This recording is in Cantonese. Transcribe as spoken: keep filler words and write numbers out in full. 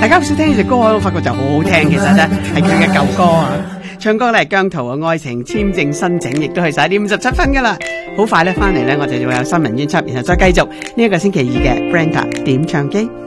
大家好少聽呢隻歌，我發覺就好好聽，其實咧係佢嘅舊歌啊。唱歌咧係姜濤嘅愛情簽證申請，亦都係十一點五十七分噶啦。好快咧翻嚟咧，我哋就會有新聞專輯，然後再繼續呢一個星期二嘅 Brenda 點唱機。